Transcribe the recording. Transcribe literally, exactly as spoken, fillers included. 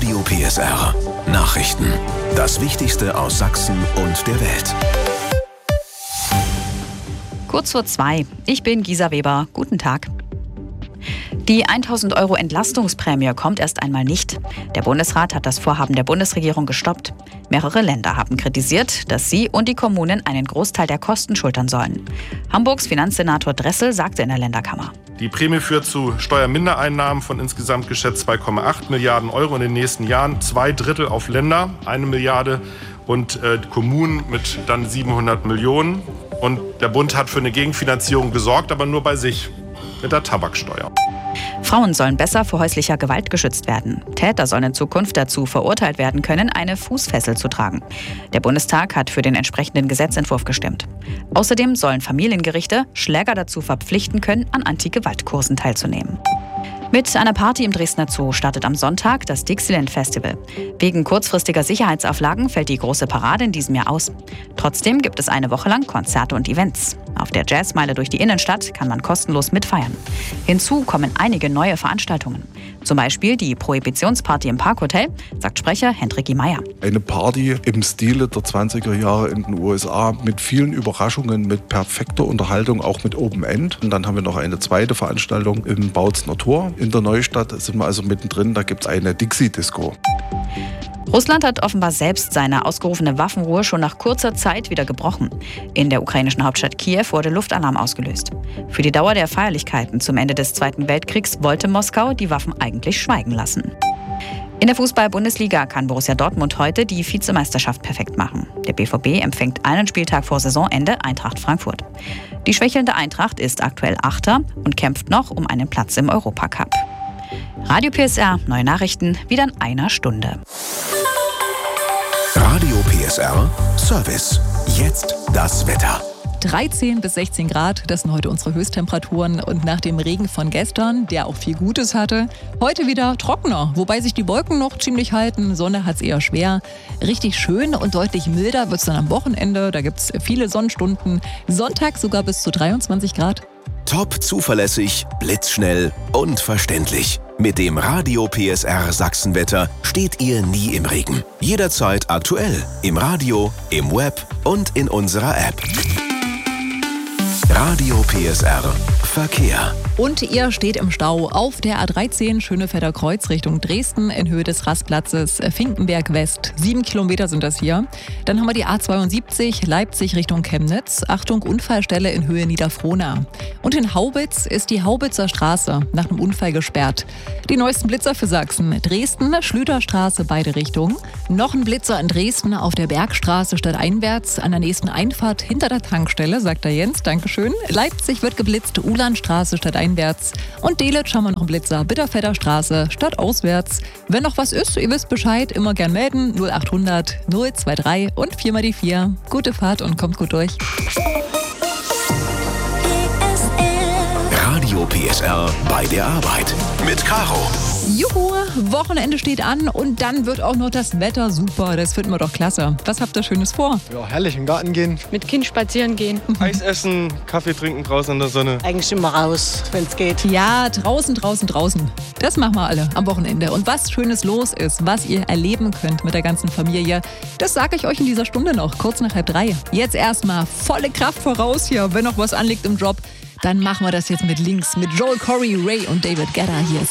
Radio P S R. Nachrichten. Das Wichtigste aus Sachsen und der Welt. Kurz vor zwei. Ich bin Gisa Weber. Guten Tag. Die tausend Euro Entlastungsprämie kommt erst einmal nicht. Der Bundesrat hat das Vorhaben der Bundesregierung gestoppt. Mehrere Länder haben kritisiert, dass sie und die Kommunen einen Großteil der Kosten schultern sollen. Hamburgs Finanzsenator Dressel sagte in der Länderkammer: Die Prämie führt zu Steuermindereinnahmen von insgesamt geschätzt zwei Komma acht Milliarden Euro in den nächsten Jahren. Zwei Drittel auf Länder, eine Milliarde und äh, Kommunen mit dann siebenhundert Millionen. Und der Bund hat für eine Gegenfinanzierung gesorgt, aber nur bei sich mit der Tabaksteuer. Frauen sollen besser vor häuslicher Gewalt geschützt werden. Täter sollen in Zukunft dazu verurteilt werden können, eine Fußfessel zu tragen. Der Bundestag hat für den entsprechenden Gesetzentwurf gestimmt. Außerdem sollen Familiengerichte Schläger dazu verpflichten können, an Anti-Gewalt-Kursen teilzunehmen. Mit einer Party im Dresdner Zoo startet am Sonntag das Dixieland Festival. Wegen kurzfristiger Sicherheitsauflagen fällt die große Parade in diesem Jahr aus. Trotzdem gibt es eine Woche lang Konzerte und Events. Auf der Jazzmeile durch die Innenstadt kann man kostenlos mitfeiern. Hinzu kommen einige neue Veranstaltungen. Zum Beispiel die Prohibitionsparty im Parkhotel, sagt Sprecher Hendrik Meyer. Eine Party im Stile der zwanziger Jahre in den U S A mit vielen Überraschungen, mit perfekter Unterhaltung, auch mit Open End. Und dann haben wir noch eine zweite Veranstaltung im Bautzner Tor. In der Neustadt sind wir also mittendrin, da gibt es eine Dixie-Disco. Russland hat offenbar selbst seine ausgerufene Waffenruhe schon nach kurzer Zeit wieder gebrochen. In der ukrainischen Hauptstadt Kiew wurde Luftalarm ausgelöst. Für die Dauer der Feierlichkeiten zum Ende des Zweiten Weltkriegs wollte Moskau die Waffen eigentlich schweigen lassen. In der Fußball-Bundesliga kann Borussia Dortmund heute die Vizemeisterschaft perfekt machen. Der B V B empfängt einen Spieltag vor Saisonende Eintracht Frankfurt. Die schwächelnde Eintracht ist aktuell Achter und kämpft noch um einen Platz im Europacup. Radio P S R, neue Nachrichten, wieder in einer Stunde. Radio P S R Service. Jetzt das Wetter. dreizehn bis sechzehn Grad, das sind heute unsere Höchsttemperaturen. Und nach dem Regen von gestern, der auch viel Gutes hatte, heute wieder trockener. Wobei sich die Wolken noch ziemlich halten, Sonne hat es eher schwer. Richtig schön und deutlich milder wird es dann am Wochenende. Da gibt es viele Sonnenstunden. Sonntag sogar bis zu dreiundzwanzig Grad. Top zuverlässig, blitzschnell und verständlich. Mit dem Radio P S R Sachsenwetter steht ihr nie im Regen. Jederzeit aktuell. Im Radio, im Web und in unserer App. Radio P S R Verkehr. Und ihr steht im Stau auf der A dreizehn Schönefelder Kreuz Richtung Dresden in Höhe des Rastplatzes Finkenberg West. Sieben Kilometer sind das hier. Dann haben wir die A zweiundsiebzig Leipzig Richtung Chemnitz. Achtung, Unfallstelle in Höhe Niederfrohna. Und in Haubitz ist die Haubitzer Straße nach einem Unfall gesperrt. Die neuesten Blitzer für Sachsen. Dresden, Schlüterstraße, beide Richtungen. Noch ein Blitzer in Dresden auf der Bergstraße stadteinwärts an der nächsten Einfahrt hinter der Tankstelle, sagt der Jens. Dankeschön. Leipzig wird geblitzt, Ulandstraße stadteinwärts. Und Delitzsch haben wir noch einen Blitzer, Bitterfelder Straße stadtauswärts. Wenn noch was ist, ihr wisst Bescheid, immer gern melden. null achthundert null drei zwei und vier mal die vier. Gute Fahrt und kommt gut durch. Radio P S R bei der Arbeit mit Caro. Juhu, Wochenende steht an und dann wird auch noch das Wetter super. Das finden wir doch klasse. Was habt ihr Schönes vor? Ja, herrlich im Garten gehen. Mit Kind spazieren gehen. Eis essen, Kaffee trinken draußen in der Sonne. Eigentlich immer raus, wenn es geht. Ja, draußen, draußen, draußen. Das machen wir alle am Wochenende. Und was Schönes los ist, was ihr erleben könnt mit der ganzen Familie, das sage ich euch in dieser Stunde noch, kurz nach halb drei. Jetzt erstmal volle Kraft voraus hier. Wenn noch was anliegt im Job, dann machen wir das jetzt mit Links, mit Joel Corey, Ray und David Guetta. Hier ist